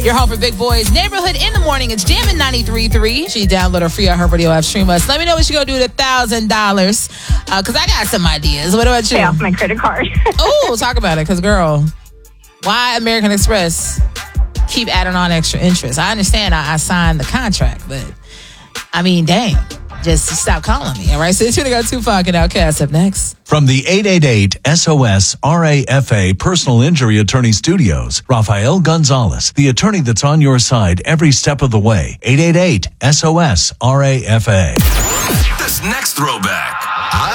Your home for big boys. Neighborhood in the morning. It's Jammin' 93.3. She download her free on her radio app. Stream us. Let me know what you gonna do with $1,000. Because I got some ideas. What about you? Pay off my credit card. Oh, talk about it. Because, girl, why American Express keep adding on extra interest? I understand I signed the contract, but I mean, damn. Just stop calling me, all right? So it's going to go too far. Get Outcast up next. From the 888-SOS-RAFA Personal Injury Attorney Studios, Rafael Gonzalez, the attorney that's on your side every step of the way. 888-SOS-RAFA. This next throwback